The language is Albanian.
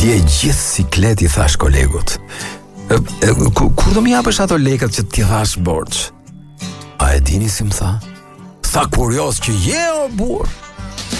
Dje gjithë sikleti, thash kolegut. Kur do më japësh ato lekët që ti thash borx? A e dini si më tha? Sa kurios që je o burr.